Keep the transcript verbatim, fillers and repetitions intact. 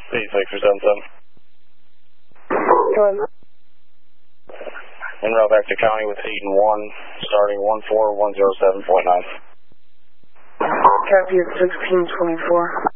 eighty-six or seven seven. Go ahead. En route back to county with Hayden one, starting one four one zero seven point nine. Copy at sixteen twenty-four.